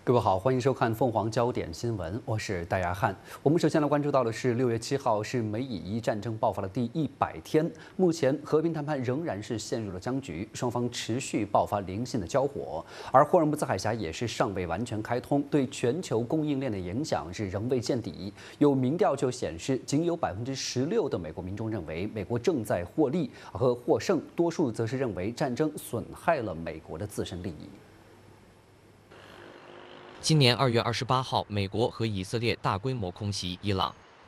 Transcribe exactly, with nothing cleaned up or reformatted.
各位好，欢迎收看凤凰焦点新闻，我是戴亚汉。我们首先来关注到的是六月七号是美以伊战争爆发的第一百天，目前和平谈判仍然是陷入了僵局，双方持续爆发零星的交火，而霍尔木兹海峡也是尚未完全开通，对全球供应链的影响是仍未见底。有民调就显示，仅有百分之十六的美国民众认为美国正在获利和获胜，多数则是认为战争损害了美国的自身利益。 今年二月二十八号，美国和以色列大规模空袭伊朗。